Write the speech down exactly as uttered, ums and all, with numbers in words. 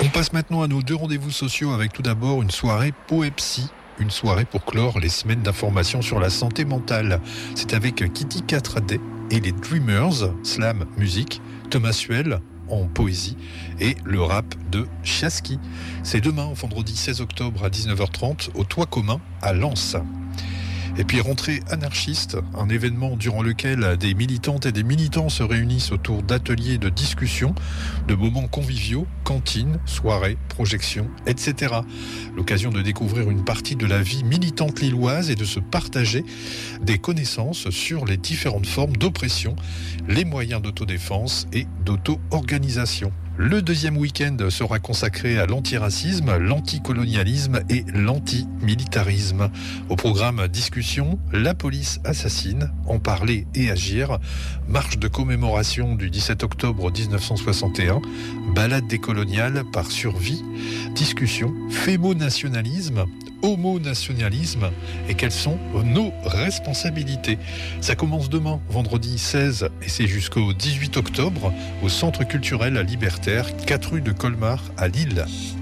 On passe maintenant à nos deux rendez-vous sociaux avec tout d'abord une soirée Poepsy. Une soirée pour clore les semaines d'information sur la santé mentale. C'est avec Kitty Catradet et les Dreamers, slam musique, Thomas Suel en poésie et le rap de Chiaski. C'est demain, vendredi seize octobre à dix-neuf heures trente, au Toit Commun à Lens. Et puis rentrée anarchiste, un événement durant lequel des militantes et des militants se réunissent autour d'ateliers de discussion, de moments conviviaux, cantines, soirées, projections, et cetera. L'occasion de découvrir une partie de la vie militante lilloise et de se partager des connaissances sur les différentes formes d'oppression, les moyens d'autodéfense et d'auto-organisation. Le deuxième week-end sera consacré à l'antiracisme, l'anticolonialisme et l'antimilitarisme. Au programme discussion, la police assassine, en parler et agir, marche de commémoration du dix-sept octobre dix-neuf cent soixante et un, balade décoloniale par survie, discussion, fémonationalisme, homonationalisme et quelles sont nos responsabilités. Ça commence demain, vendredi seize, et c'est jusqu'au dix-huit octobre au Centre culturel libertaire, quatre rue de Colmar à Lille.